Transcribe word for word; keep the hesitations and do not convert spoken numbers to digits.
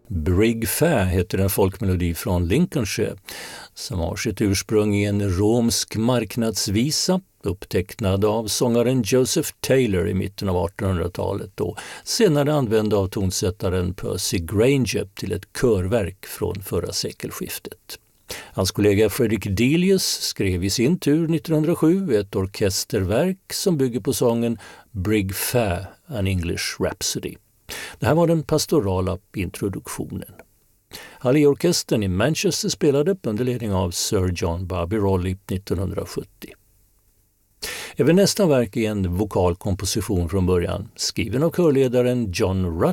Brig Fair heter en folkmelodi från Lincolnshire som har sitt ursprung i en romsk marknadsvisa upptecknad av sångaren Joseph Taylor i mitten av artonhundratalet och senare använd av tonsättaren Percy Grainger till ett körverk från förra sekelskiftet. Hans kollega Frederick Delius skrev i sin tur nittonhundrasju ett orkesterverk som bygger på sången Brig Fair, an English Rhapsody. Det här var den pastorala introduktionen. Hallé-orkestern i Manchester spelade under ledning av Sir John Barbirolli nittonhundrasjuttio. Även nästa verk är en vokalkomposition från början, skriven av körledaren John Rutter